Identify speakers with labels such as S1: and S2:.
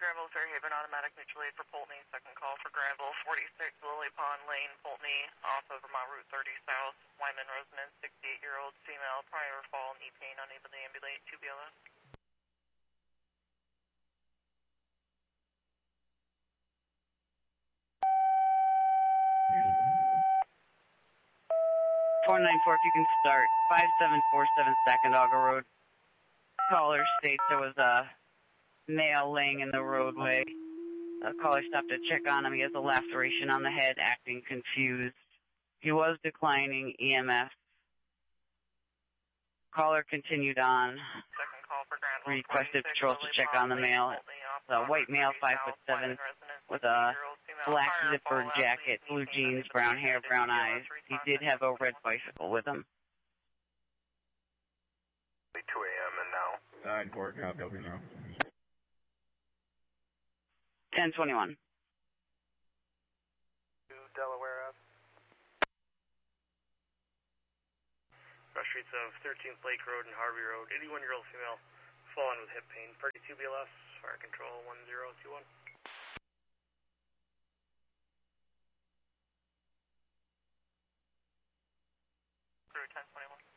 S1: Granville Fairhaven, automatic mutual aid for Pulteney. Second call for Granville, 46 Lily Pond Lane, Pulteney, off of Vermont Route 30 South. Wyman resident, 68-year-old female, prior fall, knee pain, unable to ambulate, 2 BLS.
S2: (494) if you can start. 5747 Sacandaga Road. Caller states there was a male laying in the roadway. The caller stopped to check on him. He has a laceration on the head, acting confused. He was declining EMF. Caller continued on.
S1: Second call for Granville,
S2: requested patrols to check on the male. It's a white male, 5'7", with a black zippered jacket, blue jeans, brown hair, brown eyes. He did have a red bicycle with him.
S3: 2 a.m. and now.
S4: Side court, copy, over now.
S2: 1021.
S3: Delaware Ave.
S5: Rush streets of 13th Lake Road and Harvey Road. 81-year-old female fallen with hip pain. Party 2 BLS, fire control 1021.
S1: Crew 1021.